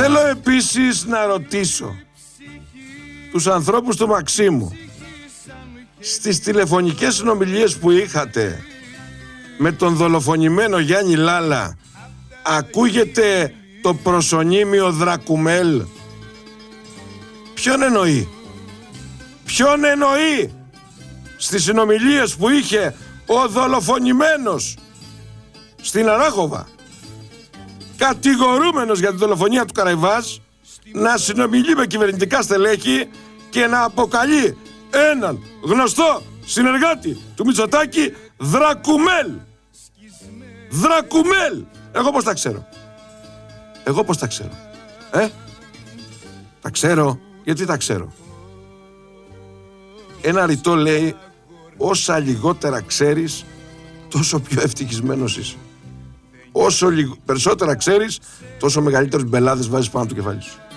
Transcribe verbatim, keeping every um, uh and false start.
Θέλω επίσης να ρωτήσω τους ανθρώπους του Μαξίμου, στις τηλεφωνικές συνομιλίες που είχατε με τον δολοφονημένο Γιάννη Λάλα, ακούγεται το προσωνύμιο Δρακουμέλ? Ποιον εννοεί? Ποιον εννοεί στις συνομιλίες που είχε ο δολοφονημένος στην Αράχοβα, κατηγορούμενος για τη δολοφονία του Καραϊβάζ, να συνομιλεί με κυβερνητικά στελέχη και να αποκαλεί έναν γνωστό συνεργάτη του Μητσοτάκη Δρακουμέλ? Δρακουμέλ! Εγώ πώς τα ξέρω? Εγώ πώς τα ξέρω? Ε? Τα ξέρω. Γιατί τα ξέρω? Ένα ρητό λέει, όσα λιγότερα ξέρεις, τόσο πιο ευτυχισμένος είσαι. Όσο λιγ... περισσότερα ξέρεις, τόσο μεγαλύτερους μπελάδες βάζεις πάνω του κεφάλι σου.